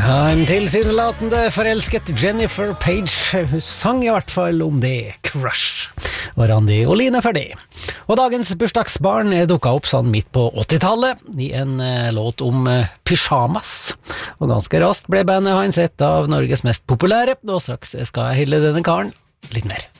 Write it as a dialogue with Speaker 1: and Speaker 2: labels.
Speaker 1: Ja, en tilsynelatende forelsket Jennifer Page. Hun sang i hvert fall om det. Crush var Randi og Line for det. Og dagens bursdagsbarn dukket opp sånn midt på 80-tallet i en låt om pyjamas. Og ganske raskt ble bandet hans et av Norges mest populære, og straks skal jeg hylle denne karen litt mer.